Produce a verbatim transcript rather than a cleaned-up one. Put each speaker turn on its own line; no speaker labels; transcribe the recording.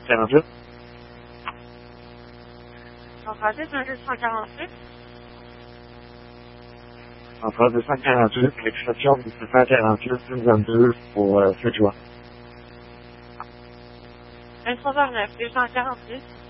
quarante-deux.
Enfin, deux cent quarante-huit.
Enfin, deux cent quarante-huit, l'expression du deux cent quarante-huit, vingt-deux pour euh, sept juin.
un cent vingt-neuf, deux cent quarante-huit.